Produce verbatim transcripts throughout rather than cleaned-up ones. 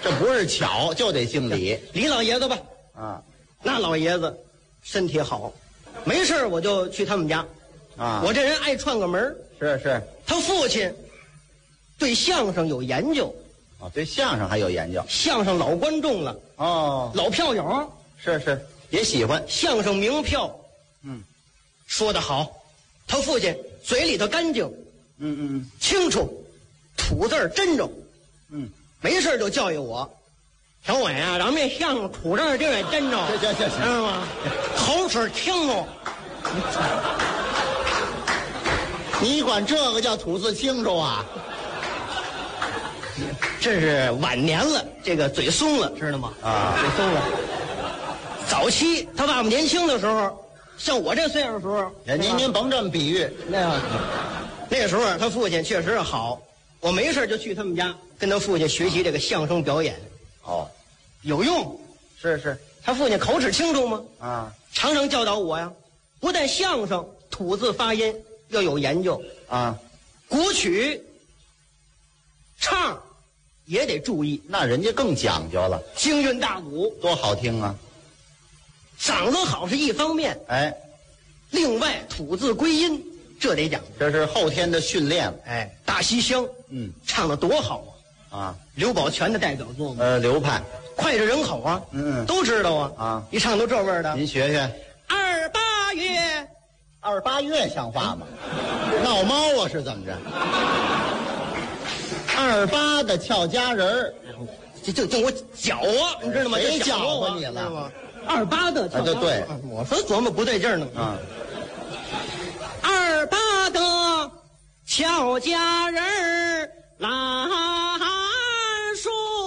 这不是巧，就得姓李。 李老爷子吧。 啊， 那老爷子身体好，没事我就去他们家。 啊， 我这人爱串个门。 是是。 他父亲对相声有研究。 哦，对相声还有研究。 相声老观众了。 哦， 老票友。 是是，也喜欢相声名票。 嗯， 说得好。他父亲嘴里头干净。 嗯嗯， 清楚，吐字真着。 嗯， 没事就教育我。小伟啊，咱们这相声吐字就得真着。 行行行， 知道吗？口齿清楚。 你管这个叫吐字清楚啊？ 这是晚年了，这个嘴松了，知道吗？ 啊， 嘴松了。早期他爸爸年轻的时候，像我这岁数的时候， 您您甭这么比喻， 那样，那时候他父亲确实好，我没事就去他们家跟他父亲学习这个相声表演。 哦， 有用。 是是， 他父亲口齿清楚吗？ 啊， 常常教导我呀，不但相声吐字发音要有研究啊， 古曲唱也得注意。 那人家更讲究了， 京韵大鼓多好听啊！ 嗓子好是一方面， 哎， 另外吐字归音这得讲究， 这是后天的训练。 哎，大西厢， 嗯， 唱得多好啊！ 啊， 刘宝全的代表作嘛， 呃，流派， 脍炙人口啊， 嗯， 都知道啊， 啊， 一唱都这味儿的。 您学学。 二八月， 二八月像话吗？闹猫啊是怎么着？二八的俏佳人儿， 这就就我搅啊，你知道吗？ 谁这搅和你了知道吗？二八的俏佳人， 啊对对我说琢磨不对劲儿呢。 啊， 二八的俏佳人儿，蓝树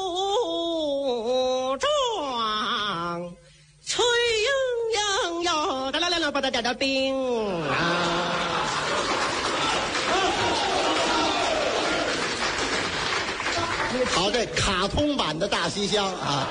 桩，翠莺莺哟，哒啦啦啦吧哒哒哒冰啊。 好，这卡通版的大西厢啊，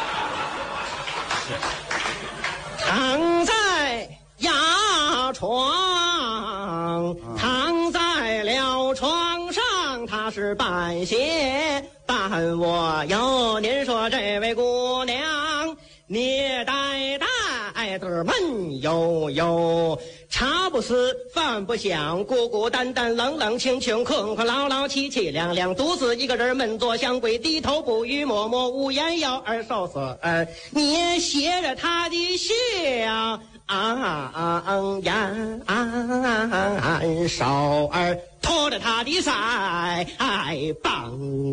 躺在牙床，躺在了床上，他是半鞋伴我哟。您说这位姑娘，你呆呆的闷悠悠，茶不思饭不想，孤孤单单冷冷清清，困困劳劳凄凄凉凉，独自一个人闷坐香闺，低头不语，默默无言，要儿受死儿。你也携着他的笑啊呀啊，手儿拖着他的腮帮。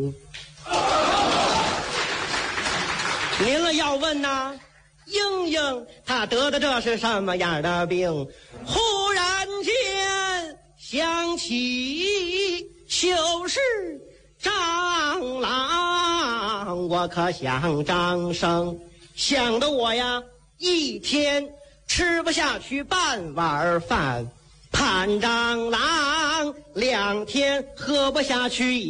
您了要问呐，英英他得的这是什么样的病？忽然间想起旧时张郎，我可想张生，想得我呀一天吃不下去半碗饭，盼张郎两天喝不下去